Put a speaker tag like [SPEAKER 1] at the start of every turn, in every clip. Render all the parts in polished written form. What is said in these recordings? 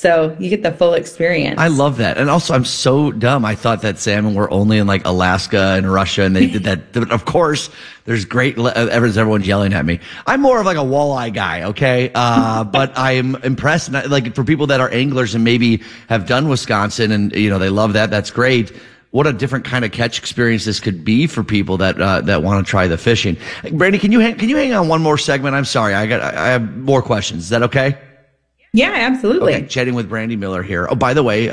[SPEAKER 1] So you get the full experience.
[SPEAKER 2] I love that. And also, I'm so dumb. I thought that salmon were only in like Alaska and Russia, and they did that. Of course, there's great evidence. Everyone's yelling at me. I'm more of like a walleye guy, okay? But I'm impressed. Like for people that are anglers and maybe have done Wisconsin and, you know, they love that. That's great. What a different kind of catch experience this could be for people that want to try the fishing. Brandy, can you hang on one more segment? I'm sorry. I have more questions. Is that okay?
[SPEAKER 1] Yeah, absolutely.
[SPEAKER 2] Okay, chatting with Brandy Miller here. Oh, by the way,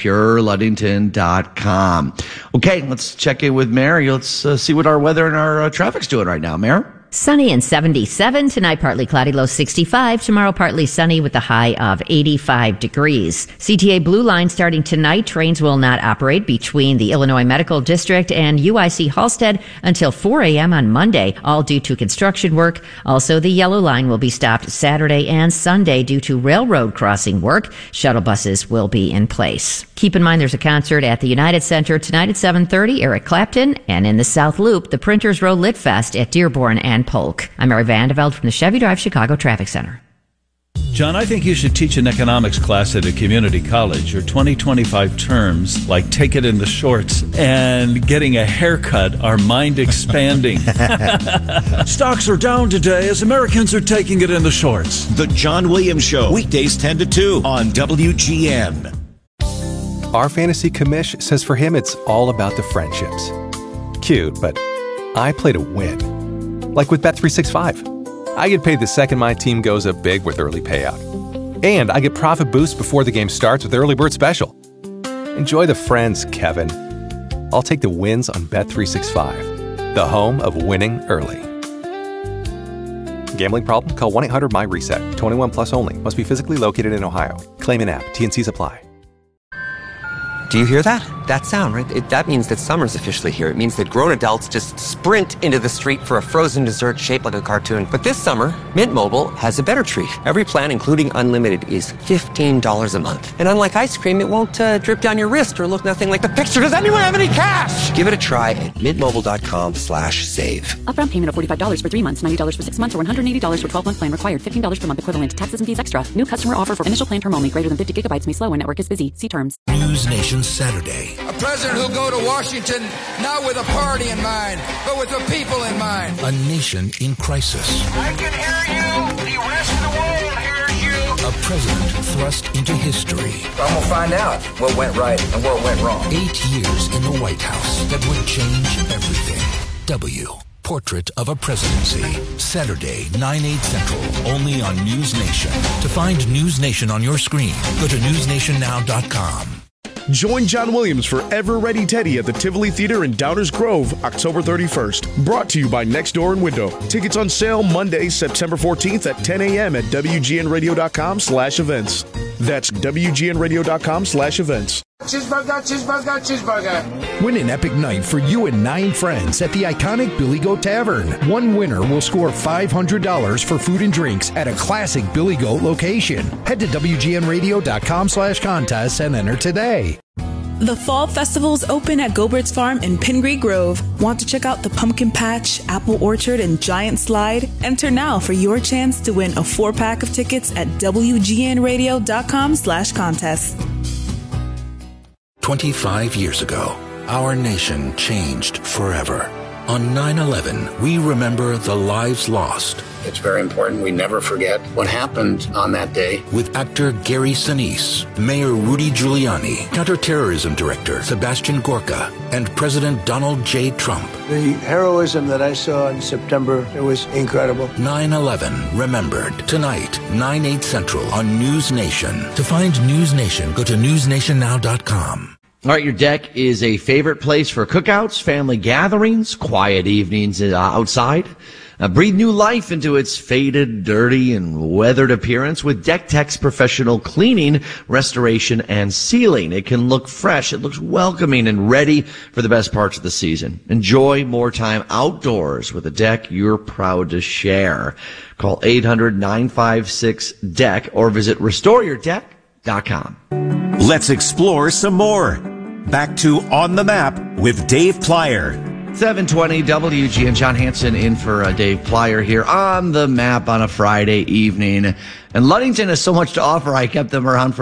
[SPEAKER 2] pureludington.com. Okay, let's check in with Mary. Let's see what our weather and our traffic's doing right now. Mary?
[SPEAKER 3] Sunny and 77. Tonight, partly cloudy, low 65. Tomorrow, partly sunny with a high of 85 degrees. CTA Blue Line starting tonight. Trains will not operate between the Illinois Medical District and UIC Halstead until 4 a.m. on Monday, all due to construction work. Also, the Yellow Line will be stopped Saturday and Sunday due to railroad crossing work. Shuttle buses will be in place. Keep in mind there's a concert at the United Center tonight at 7:30, Eric Clapton, and in the South Loop, the Printers Row Lit Fest at Dearborn and Polk. I'm Mary Vandeveld from the Chevy Drive Chicago Traffic Center.
[SPEAKER 4] John, I think you should teach an economics class at a community college. Your 2025 terms, like Take It in the Shorts and Getting a Haircut, are mind-expanding. Stocks are down today as Americans are taking it in the shorts.
[SPEAKER 5] The John Williams Show, weekdays 10 to 2 on WGN.
[SPEAKER 6] Our fantasy commish says for him it's all about the friendships. Cute, but I play to win. Like with Bet365. I get paid the second my team goes up big with early payout. And I get profit boost before the game starts with Early Bird Special. Enjoy the friends, Kevin. I'll take the wins on Bet365, the home of winning early. Gambling problem? Call 1-800-MY-RESET. 21 plus only. Must be physically located in Ohio. Claim in app. T&Cs apply.
[SPEAKER 7] Do you hear that? That sound, right? That means that summer's officially here. It means that grown adults just sprint into the street for a frozen dessert shaped like a cartoon. But this summer, Mint Mobile has a better treat. Every plan, including unlimited, is $15 a month. And unlike ice cream, it won't drip down your wrist or look nothing like the picture. Does anyone have any cash? Give it a try at mintmobile.com/save.
[SPEAKER 8] Upfront payment of $45 for 3 months, $90 for 6 months, or $180 for 12-month plan required. $15 per month equivalent. Taxes and fees extra. New customer offer for initial plan term only. Greater than 50 gigabytes may slow when network is busy. See terms.
[SPEAKER 9] News Nation Saturday.
[SPEAKER 10] A president who'll go to Washington not with a party in mind, but with the people in mind.
[SPEAKER 9] A nation in crisis.
[SPEAKER 10] I can hear you. The rest of the world hears you.
[SPEAKER 9] A president thrust into history.
[SPEAKER 10] I'm going to find out what went right and what went wrong.
[SPEAKER 9] 8 years in the White House that would change everything. Portrait of a Presidency. Saturday, 9/8 Central, only on News Nation. To find News Nation on your screen, go to newsnationnow.com.
[SPEAKER 11] Join John Williams for Ever Ready Teddy at the Tivoli Theater in Downers Grove, October 31st. Brought to you by Next Door and Window. Tickets on sale Monday, September 14th at 10 a.m. at WGNradio.com/events. That's WGNradio.com/events.
[SPEAKER 10] Cheeseburger, cheeseburger, cheeseburger.
[SPEAKER 12] Win an epic night for you and 9 friends at the iconic Billy Goat Tavern. One winner will score $500 for food and drinks at a classic Billy Goat location. Head to WGNradio.com/contest and enter today.
[SPEAKER 13] The Fall Festival's open at Gobert's Farm in Pingree Grove. Want to check out the Pumpkin Patch, Apple Orchard, and Giant Slide? Enter now for your chance to win a 4-pack of tickets at WGNradio.com/contest.
[SPEAKER 9] 25 years ago, our nation changed forever. On 9/11, we remember the lives lost.
[SPEAKER 14] It's very important we never forget what happened on that day.
[SPEAKER 9] With actor Gary Sinise, Mayor Rudy Giuliani, Counterterrorism Director Sebastian Gorka, and President Donald J. Trump.
[SPEAKER 15] The heroism that I saw in September, it was incredible.
[SPEAKER 9] 9/11 Remembered. Tonight, 9/8 Central on News Nation. To find News Nation, go to newsnationnow.com.
[SPEAKER 2] All right, your deck is a favorite place for cookouts, family gatherings, quiet evenings outside. Breathe new life into its faded, dirty, and weathered appearance with Deck Tech's professional cleaning, restoration, and sealing. It can look fresh, it looks welcoming, and ready for the best parts of the season. Enjoy more time outdoors with a deck you're proud to share. Call 800-956-DECK or visit restoreyourdeck.com.
[SPEAKER 5] Let's explore some more. Back to On the Map with Dave Plyer.
[SPEAKER 2] 720 WGN. John Hanson in for Dave Plyer here on the Map on a Friday evening. And Ludington has so much to offer, I kept them around for